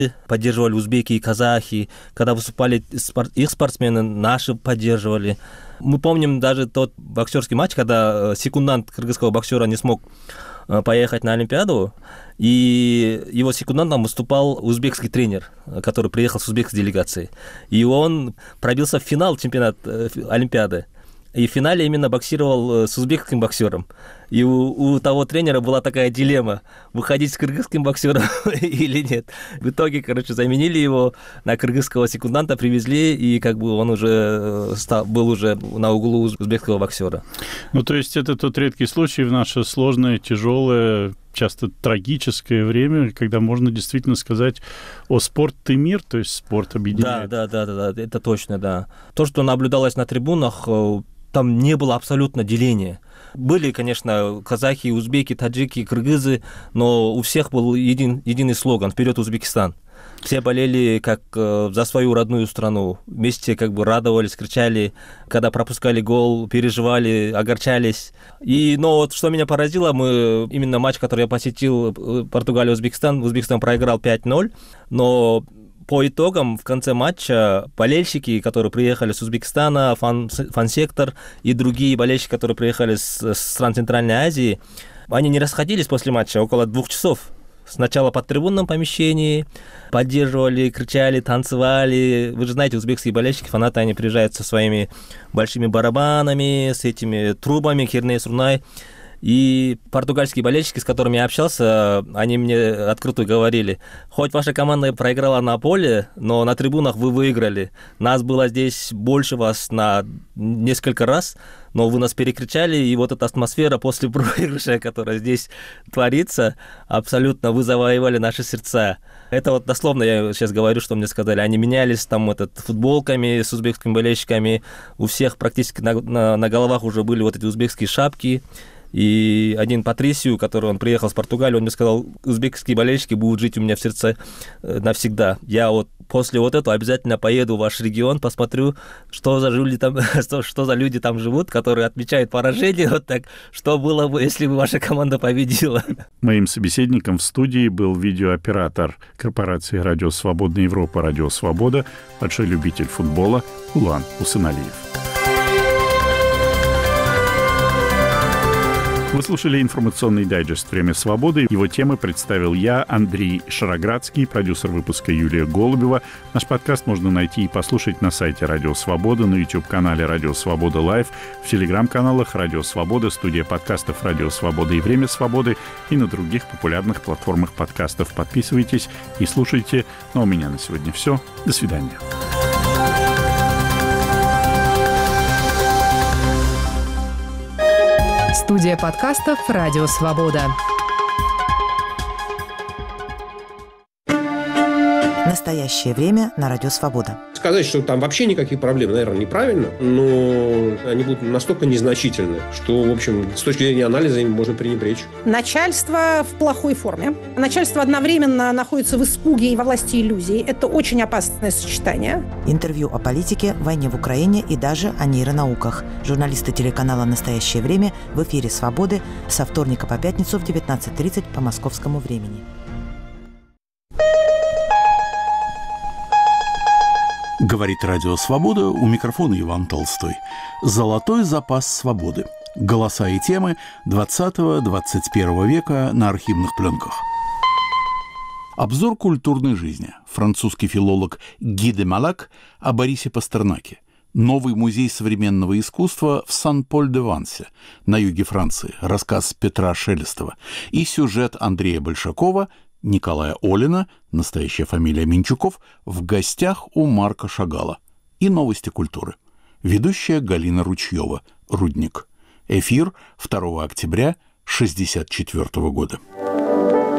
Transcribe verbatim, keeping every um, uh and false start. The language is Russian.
поддерживали узбеки и казахи. Когда выступали их спортсмены, наши поддерживали. Мы помним даже тот боксерский матч, когда секундант кыргызского боксера не смог поехать на Олимпиаду, и его секундантом выступал узбекский тренер, который приехал с узбекской делегацией. И он пробился в финал чемпионата Олимпиады. И в финале именно боксировал с узбекским боксером. И у, у того тренера была такая дилемма, выходить с кыргызским боксером или нет. В итоге, короче, заменили его на кыргызского секунданта, привезли, и как бы он уже стал, был уже на углу узбекского боксера. Ну, то есть это тот редкий случай в наше сложное, тяжелое, часто трагическое время, когда можно действительно сказать о спорт и мир, то есть спорт объединяет. Да, да, да, да, да, это точно, да. То, что наблюдалось на трибунах, там не было абсолютно деления. Были, конечно, казахи, узбеки, таджики, кыргызы, но у всех был един, единый слоган «Вперед, Узбекистан!». Все болели как э, за свою родную страну. Вместе как бы радовались, кричали, когда пропускали гол, переживали, огорчались. И, но вот что меня поразило, мы, именно матч, который я посетил, Португалия-Узбекистан, Узбекистан проиграл пять ноль, но по итогам в конце матча болельщики, которые приехали с Узбекистана, фан, фан-сектор и другие болельщики, которые приехали с, с стран Центральной Азии, они не расходились после матча около двух часов. Сначала под трибунном помещении поддерживали, кричали, танцевали. Вы же знаете, узбекские болельщики, фанаты, они приезжают со своими большими барабанами, с этими трубами, кирней-сурнай. И португальские болельщики, с которыми я общался, они мне открыто говорили: хоть ваша команда проиграла на поле, но на трибунах вы выиграли. Нас было здесь больше вас на несколько раз, но вы нас перекричали, и вот эта атмосфера после проигрыша, которая здесь творится, абсолютно вы завоевали наши сердца. Это вот дословно я сейчас говорю, что мне сказали. Они менялись там этот, футболками с узбекскими болельщиками, у всех практически на, на, на головах уже были вот эти узбекские шапки. И один Патрисио, который он приехал с Португалии, он мне сказал: узбекские болельщики будут жить у меня в сердце навсегда. Я вот после вот этого обязательно поеду в ваш регион, посмотрю, что за люди там, что, что за люди там живут, которые отмечают поражение. Вот так, что было бы, если бы ваша команда победила. Моим собеседником в студии был видеооператор корпорации «Радио Свобода Европа», «Радио Свобода», большой любитель футбола Улан Усыналиев. Вы слушали информационный дайджест «Время свободы». Его темы представил я, Андрей Шароградский, продюсер выпуска Юлия Голубева. Наш подкаст можно найти и послушать на сайте «Радио Свобода», на YouTube-канале «Радио Свобода Лайв», в телеграм-каналах «Радио Свобода», студия подкастов «Радио Свобода» и «Время свободы» и на других популярных платформах подкастов. Подписывайтесь и слушайте. Ну а у меня на сегодня все. До свидания. Студия подкастов «Радио Свобода». Настоящее время на Радио Свобода. Сказать, что там вообще никаких проблем, наверное, неправильно, но они будут настолько незначительны, что, в общем, с точки зрения анализа им можно пренебречь. Начальство в плохой форме. Начальство одновременно находится в испуге и во власти иллюзий. Это очень опасное сочетание. Интервью о политике, войне в Украине и даже о нейронауках. Журналисты телеканала «Настоящее время» в эфире «Свободы» со вторника по пятницу в девятнадцать тридцать по московскому времени. Говорит Радио Свобода, у микрофона Иван Толстой. Золотой запас свободы. Голоса и темы двадцатого-двадцать первого века на архивных пленках. Обзор культурной жизни. Французский филолог Ги де Малак о Борисе Пастернаке. Новый музей современного искусства в Сан-Поль-де-Вансе, на юге Франции. Рассказ Петра Шелестова. И сюжет Андрея Большакова, Николая Олина, настоящая фамилия Минчуков, в гостях у Марка Шагала. И новости культуры. Ведущая Галина Ручьева, «Рудник». Эфир второго октября шестьдесят четвёртого года.